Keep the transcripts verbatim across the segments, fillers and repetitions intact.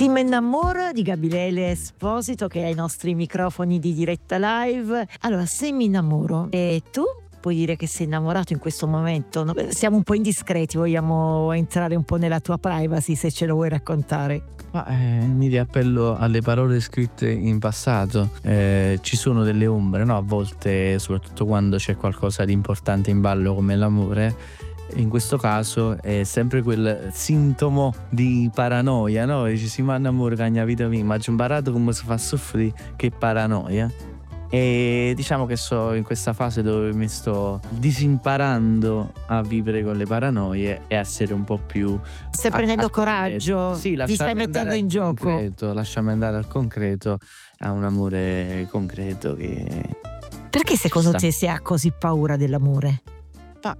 Si me innamora di Gabriele Esposito, che è ai nostri microfoni di diretta live. Allora, se mi innamoro e tu puoi dire che sei innamorato in questo momento, no? Siamo un po' indiscreti, vogliamo entrare un po' nella tua privacy, se ce lo vuoi raccontare. Ma eh, mi riappello alle parole scritte in passato. Eh, ci sono delle ombre, no? A volte, soprattutto quando c'è qualcosa di importante in ballo come l'amore. In questo caso è sempre quel sintomo di paranoia, no? Dici si mi innamoro che la vita mia, ma ho imparato come si fa a soffrire, che paranoia. E diciamo che so in questa fase dove mi sto disimparando a vivere con le paranoie e a essere un po' più... Stai prendendo coraggio, sì, ti stai mettendo in gioco. Concreto, lasciami andare al concreto, a un amore concreto che... Perché secondo sta. te si ha così paura dell'amore? Ma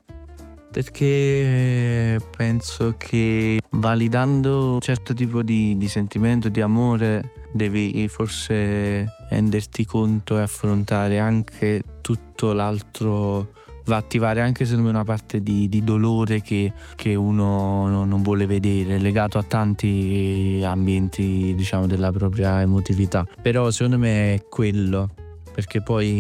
perché penso che validando un certo tipo di, di sentimento, di amore, devi forse renderti conto e affrontare anche tutto l'altro, va a attivare anche secondo me una parte di, di dolore che, che uno non, non vuole vedere, legato a tanti ambienti, diciamo, della propria emotività. Però secondo me è quello, perché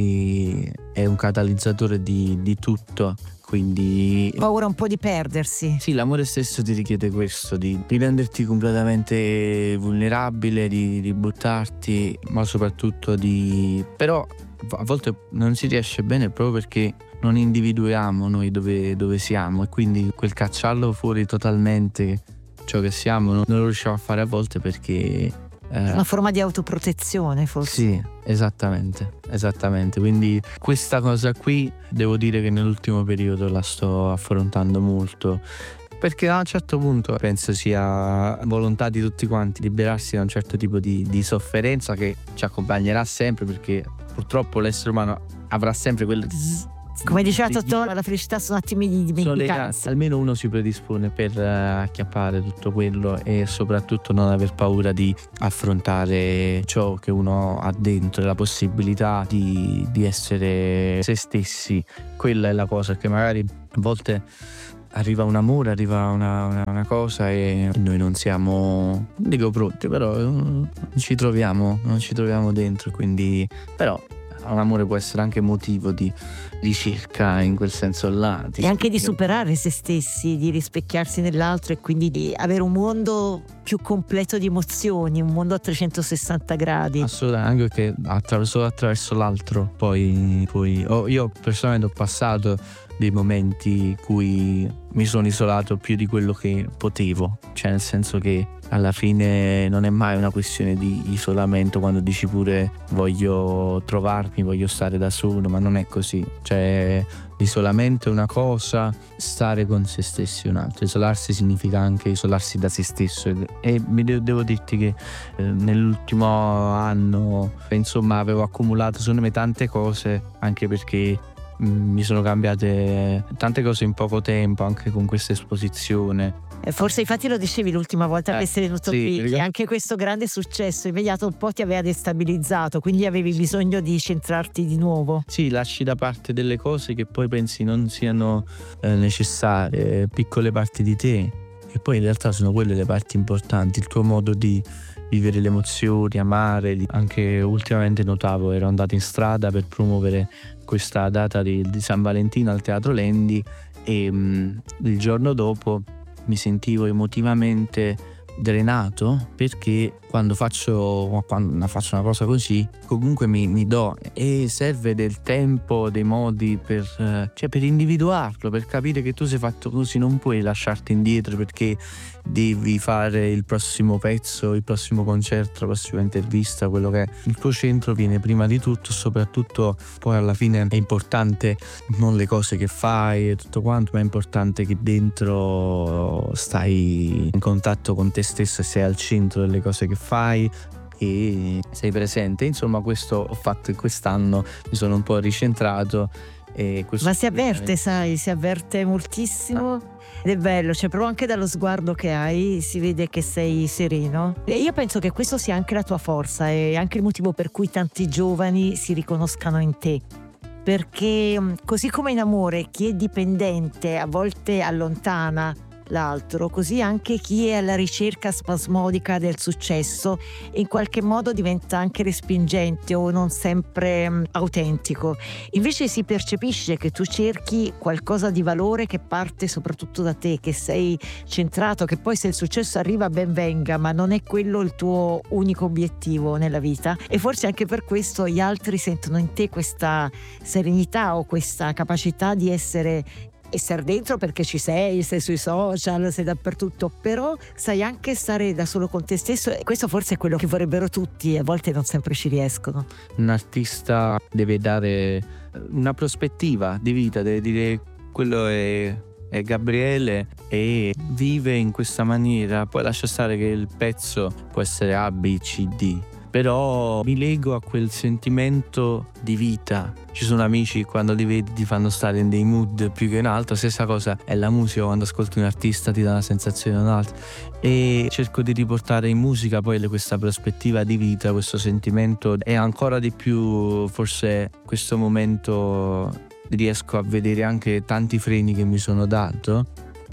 poi è un catalizzatore di, di tutto. Quindi paura un po' di perdersi. Sì, l'amore stesso ti richiede questo, di, di renderti completamente vulnerabile, di, di buttarti, ma soprattutto di... Però a volte non si riesce bene proprio perché non individuiamo noi dove, dove siamo, e quindi quel cacciarlo fuori totalmente ciò che siamo non, non lo riusciamo a fare a volte perché... Eh, una forma di autoprotezione forse. Sì, esattamente, esattamente. Quindi questa cosa qui devo dire che nell'ultimo periodo la sto affrontando molto, perché a un certo punto penso sia volontà di tutti quanti liberarsi da un certo tipo di, di sofferenza che ci accompagnerà sempre, perché purtroppo l'essere umano avrà sempre quel... Come diceva Totò, la felicità sono attimi di dimenticanza. Almeno uno si predispone per uh, acchiappare tutto quello e soprattutto non aver paura di affrontare ciò che uno ha dentro, la possibilità di, di essere se stessi. Quella è la cosa, che magari a volte arriva un amore, arriva una, una, una cosa e noi non siamo, non dico pronti, però non ci troviamo, non ci troviamo dentro, quindi però un amore può essere anche motivo di ricerca in quel senso là. E anche di superare se stessi, di rispecchiarsi nell'altro e quindi di avere un mondo più completo di emozioni, un mondo a trecentosessanta gradi. Assolutamente, anche perché attraverso, attraverso l'altro poi, poi oh, io personalmente ho passato dei momenti in cui mi sono isolato più di quello che potevo, cioè nel senso che alla fine non è mai una questione di isolamento quando dici pure voglio trovarmi, voglio stare da solo, ma non è così. Cioè l'isolamento è una cosa, stare con se stessi è un'altra. Isolarsi significa anche isolarsi da se stesso e, e mi devo, devo dirti che eh, nell'ultimo anno insomma avevo accumulato secondo me tante cose, anche perché mi sono cambiate tante cose in poco tempo, anche con questa esposizione. Forse infatti lo dicevi l'ultima volta eh, che sei venuto sì, qui, che anche questo grande successo immediato un po' ti aveva destabilizzato, quindi avevi bisogno di centrarti di nuovo. Sì, lasci da parte delle cose che poi pensi non siano eh, necessarie, piccole parti di te, e poi in realtà sono quelle le parti importanti, il tuo modo di vivere le emozioni, amare. Anche ultimamente notavo, ero andato in strada per promuovere questa data di, di San Valentino al Teatro Lendi e mh, il giorno dopo mi sentivo emotivamente drenato, perché quando faccio, quando faccio una cosa così comunque mi, mi do, e serve del tempo, dei modi per, cioè per individuarlo, per capire che tu sei fatto così, non puoi lasciarti indietro perché devi fare il prossimo pezzo, il prossimo concerto, la prossima intervista, quello che è. Il tuo centro viene prima di tutto, soprattutto poi alla fine è importante non le cose che fai e tutto quanto, ma è importante che dentro stai in contatto con te stesso e sei al centro delle cose che fai e sei presente. Insomma, questo ho fatto quest'anno, mi sono un po' ricentrato. E questo ma si avverte, sai, si avverte moltissimo ed è bello, cioè proprio anche dallo sguardo che hai si vede che sei sereno, e io penso che questo sia anche la tua forza e anche il motivo per cui tanti giovani si riconoscano in te, perché così come in amore chi è dipendente a volte allontana l'altro, così anche chi è alla ricerca spasmodica del successo in qualche modo diventa anche respingente o non sempre um, autentico. Invece si percepisce che tu cerchi qualcosa di valore che parte soprattutto da te, che sei centrato, che poi se il successo arriva ben venga, ma non è quello il tuo unico obiettivo nella vita, e forse anche per questo gli altri sentono in te questa serenità o questa capacità di essere essere dentro, perché ci sei, sei sui social, sei dappertutto, però sai anche stare da solo con te stesso, e questo forse è quello che vorrebbero tutti e a volte non sempre ci riescono. Un artista deve dare una prospettiva di vita, deve dire quello è, è Gabriele e vive in questa maniera, poi lascia stare che il pezzo può essere A, B, C, D, però mi lego a quel sentimento di vita. Ci sono amici, quando li vedi ti fanno stare in dei mood più che in altro. Stessa cosa è la musica, quando ascolti un artista ti dà una sensazione o un'altra, e cerco di riportare in musica poi questa prospettiva di vita, questo sentimento, e ancora di più forse questo momento riesco a vedere anche tanti freni che mi sono dato,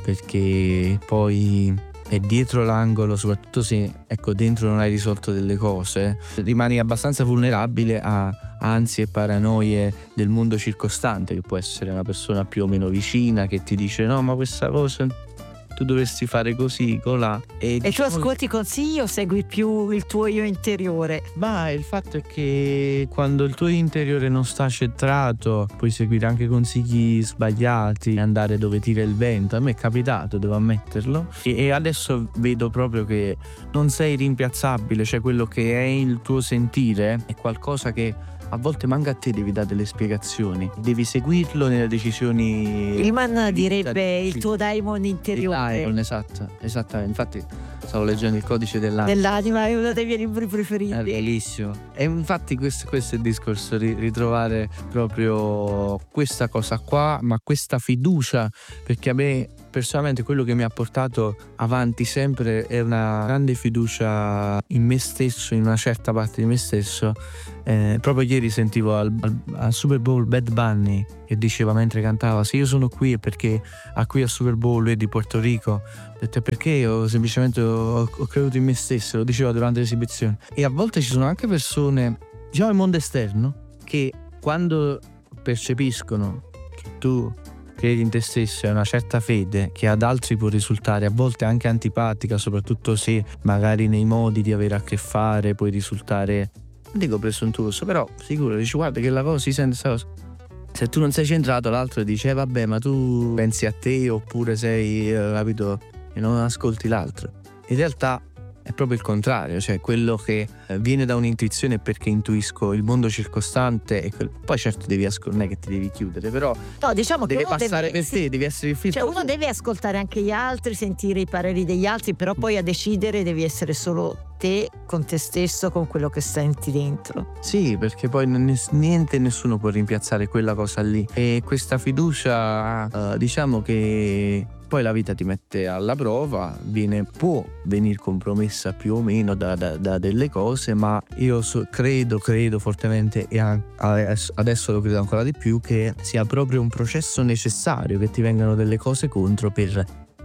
perché poi è dietro l'angolo, soprattutto se ecco dentro non hai risolto delle cose, rimani abbastanza vulnerabile a ansie e paranoie del mondo circostante, che può essere una persona più o meno vicina che ti dice no ma questa cosa tu dovresti fare così, colà. E, e diciamo, tu ascolti i consigli o segui più il tuo io interiore? Ma il fatto è che quando il tuo interiore non sta centrato puoi seguire anche consigli sbagliati, andare dove tira il vento. A me è capitato, devo ammetterlo, e, e adesso vedo proprio che non sei rimpiazzabile, cioè quello che è il tuo sentire è qualcosa che a volte manca a te, devi dare delle spiegazioni, devi seguirlo nelle decisioni. Iman direbbe il tuo daimon interiore. Il daimon, esatto, esattamente. Infatti stavo leggendo il codice dell'anima. Dell'anima è uno dei miei libri preferiti. È bellissimo. E infatti questo, questo è il discorso, ritrovare proprio questa cosa qua, ma questa fiducia, perché a me personalmente quello che mi ha portato avanti sempre è una grande fiducia in me stesso, in una certa parte di me stesso. Eh, proprio ieri sentivo al, al, al Super Bowl Bad Bunny che diceva mentre cantava: se io sono qui è perché a qui al Super Bowl lui è di Porto Rico, ho detto perché io semplicemente ho, ho creduto in me stesso, lo diceva durante l'esibizione. E a volte ci sono anche persone, diciamo il mondo esterno, che quando percepiscono che tu credi in te stesso e una certa fede che ad altri può risultare a volte anche antipatica, soprattutto se magari nei modi di avere a che fare puoi risultare, non dico presuntuoso, però sicuro, dici guarda che la cosa si sente questa cosa. Se tu non sei centrato, l'altro dice eh, vabbè ma tu pensi a te, oppure sei eh, capito, e non ascolti l'altro. In realtà è proprio il contrario, cioè quello che viene da un'intuizione perché intuisco il mondo circostante e quel... poi certo devi ascoltare, non è che ti devi chiudere, però no, diciamo deve che passare deve, per sì, te, devi essere il filtro. Cioè uno deve ascoltare anche gli altri, sentire i pareri degli altri, però poi a decidere devi essere solo te, con te stesso, con quello che senti dentro. Sì, perché poi niente e nessuno può rimpiazzare quella cosa lì, e questa fiducia uh, diciamo che poi la vita ti mette alla prova, viene, può venire compromessa più o meno da, da, da delle cose, ma io so, credo, credo fortemente, e adesso lo credo ancora di più, che sia proprio un processo necessario, che ti vengano delle cose contro per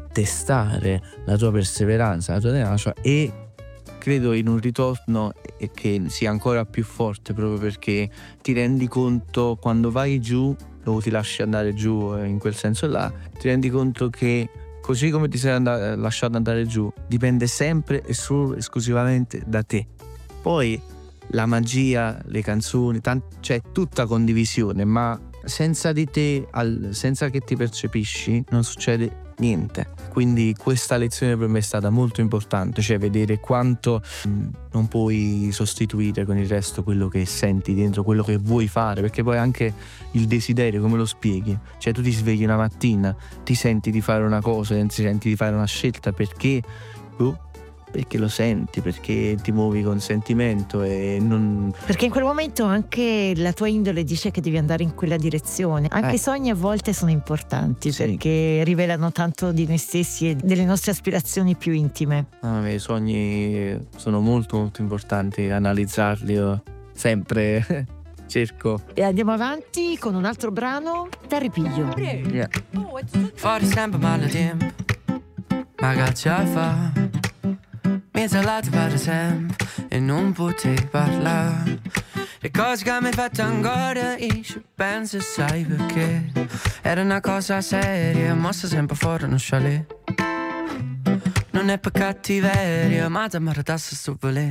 testare la tua perseveranza, la tua tenacia, e credo in un ritorno che sia ancora più forte, proprio perché ti rendi conto quando vai giù o ti lasci andare giù, in quel senso là, ti rendi conto che così come ti sei and- lasciato andare giù dipende sempre e solo esclusivamente da te. Poi la magia, le canzoni, tant- c'è tutta condivisione, ma senza di te, al- senza che ti percepisci, non succede niente. Quindi questa lezione per me è stata molto importante, cioè vedere quanto mh, non puoi sostituire con il resto quello che senti dentro, quello che vuoi fare, perché poi anche il desiderio, come lo spieghi? Cioè tu ti svegli una mattina, ti senti di fare una cosa, ti senti di fare una scelta perché uh, perché lo senti, perché ti muovi con sentimento e non... Perché in quel momento anche la tua indole dice che devi andare in quella direzione. Anche eh. i sogni a volte sono importanti, sì, perché rivelano tanto di noi stessi e delle nostre aspirazioni più intime. Ah, i sogni sono molto molto importanti, analizzarli io sempre cerco. E andiamo avanti con un altro brano, Te ripiglio. Yeah. For det stemper melodien ma che ce fa? Mi salate per sempre e non potevi parlare. Le cose che mi hai fatto ancora io ci penso e sai perché. Era una cosa seria, mossa sempre fuori uno chalet. Non è per cattiveria, ma ti maritasse sto veleno.